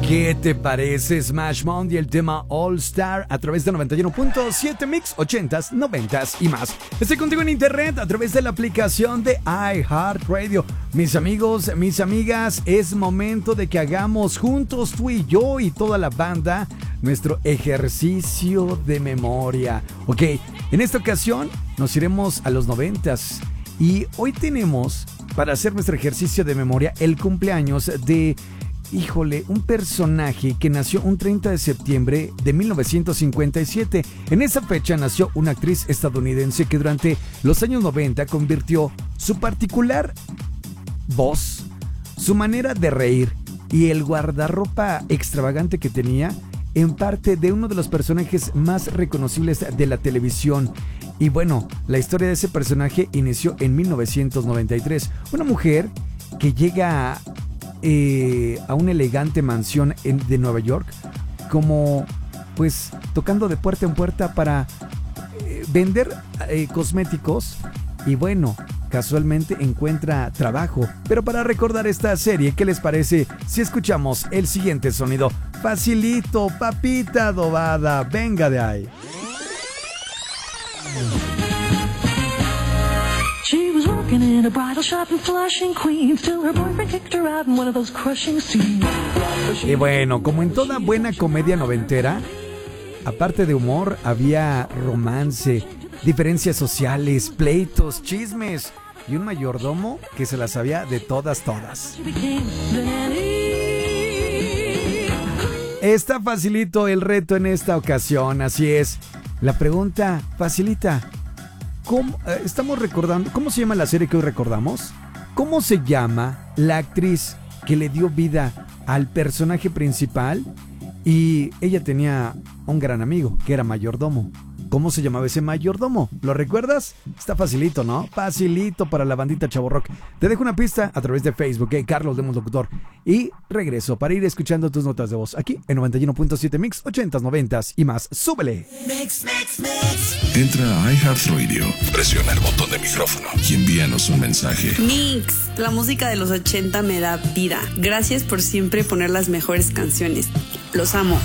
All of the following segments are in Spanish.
¿Qué te parece Smash Mouth y el tema All Star a través de 91.7 Mix, 80s, 90s y más? Estoy contigo en internet a través de la aplicación de iHeartRadio. Mis amigos, mis amigas, es momento de que hagamos juntos, tú y yo y toda la banda, nuestro ejercicio de memoria. Ok, en esta ocasión nos iremos a los 90s y hoy tenemos para hacer nuestro ejercicio de memoria el cumpleaños de... Híjole, un personaje que nació un 30 de septiembre de 1957. En esa fecha nació una actriz estadounidense que durante los años 90 convirtió su particular voz, su manera de reír y el guardarropa extravagante que tenía en parte de uno de los personajes más reconocibles de la televisión. Y bueno, la historia de ese personaje inició en 1993. Una mujer que llega a una elegante mansión de Nueva York, como pues tocando de puerta en puerta para vender cosméticos, y bueno, casualmente encuentra trabajo. Pero para recordar esta serie, ¿qué les parece si escuchamos el siguiente sonido? Facilito, papita adobada, venga de ahí. She was working in a bridal shop in Flushing, Queens, till her boyfriend kicked her out in one of those crushing scenes. Y bueno, como en toda buena comedia noventera, aparte de humor, había romance, diferencias sociales, pleitos, chismes y un mayordomo que se las sabía de todas. Está facilito el reto en esta ocasión, así es. La pregunta facilita. Estamos recordando, ¿cómo se llama la serie que hoy recordamos? ¿Cómo se llama la actriz que le dio vida al personaje principal? Y ella tenía un gran amigo que era mayordomo. ¿Cómo se llamaba ese mayordomo? ¿Lo recuerdas? Está facilito, ¿no? Facilito para la bandita Chavo Rock. Te dejo una pista a través de Facebook, Carlos Lemos Locutor. Y regreso para ir escuchando tus notas de voz aquí en 91.7 Mix, 80s, 90s y más. ¡Súbele! Mix. Entra a iHeartRadio, presiona el botón de micrófono y envíanos un mensaje. Mix, la música de los 80 me da vida. Gracias por siempre poner las mejores canciones. Los amo.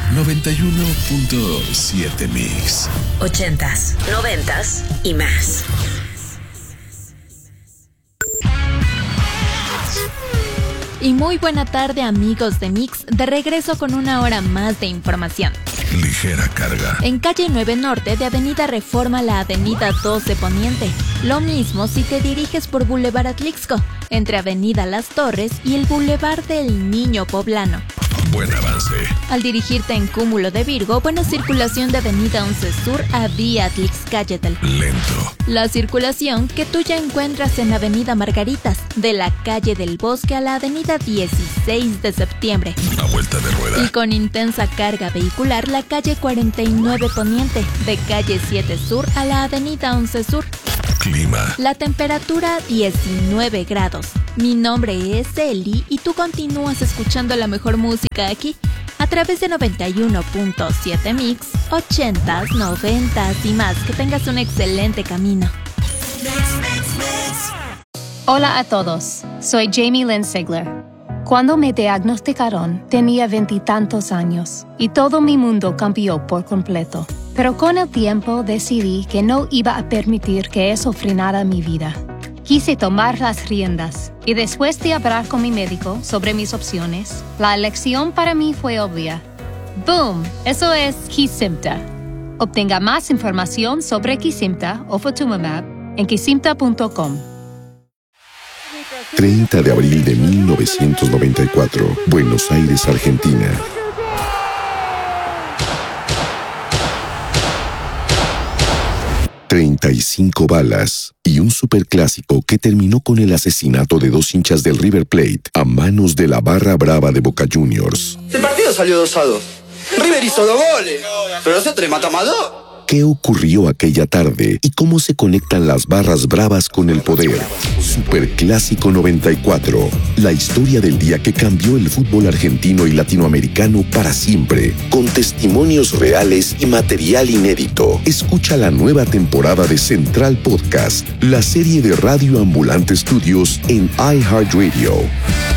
91.7 Mix. 80s, 90s y más. Y muy buena tarde, amigos de Mix, de regreso con una hora más de información. Ligera carga. En calle 9 Norte de Avenida Reforma a la Avenida 12 Poniente. Lo mismo si te diriges por Boulevard Atlixco, entre Avenida Las Torres y el Boulevard del Niño Poblano. Buen avance. Al dirigirte en Cúmulo de Virgo, buena circulación de Avenida 11 Sur a Vía Atlixcáyetl. Lento. La circulación que tú ya encuentras en Avenida Margaritas, de la calle del Bosque a la Avenida 16 de septiembre. A vuelta de rueda. Y con intensa carga vehicular, la calle 49 Poniente, de calle 7 Sur a la Avenida 11 Sur. Clima. La temperatura 19 grados. Mi nombre es Eli y tú continúas escuchando la mejor música aquí a través de 91.7 Mix, 80s, 90s y más. Que tengas un excelente camino. Hola a todos, soy Jamie Lynn Sigler. Cuando me diagnosticaron, tenía 20 y tantos años y todo mi mundo cambió por completo. Pero con el tiempo decidí que no iba a permitir que eso frenara mi vida. Quise tomar las riendas y después de hablar con mi médico sobre mis opciones, la elección para mí fue obvia. ¡Boom! Eso es Kesimpta. Obtenga más información sobre Kesimpta o Ofatumumab en kesimpta.com. 30 de abril de 1994, Buenos Aires, Argentina. «35 balas» y un superclásico que terminó con el asesinato de 2 hinchas del River Plate a manos de la barra brava de Boca Juniors. El partido salió 2-2. River hizo 2 goles, pero nosotros le matamos a 2. ¿Qué ocurrió aquella tarde y cómo se conectan las barras bravas con el poder? Superclásico 94, la historia del día que cambió el fútbol argentino y latinoamericano para siempre, con testimonios reales y material inédito. Escucha la nueva temporada de Central Podcast, la serie de Radio Ambulante Studios en iHeartRadio.